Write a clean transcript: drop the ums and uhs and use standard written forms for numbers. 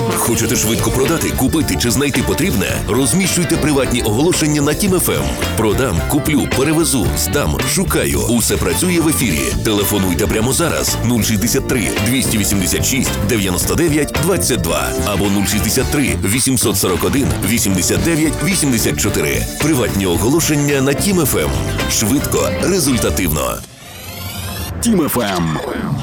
Хочете швидко продати, купити чи знайти потрібне? Розміщуйте приватні оголошення на Тім ФМ. Продам, куплю, перевезу, здам, шукаю. Усе працює в ефірі. Телефонуйте прямо зараз 063 286 99 22 або 063 841 89 84. Приватні оголошення на Тім ФМ. Швидко, результативно. Тім ФМ.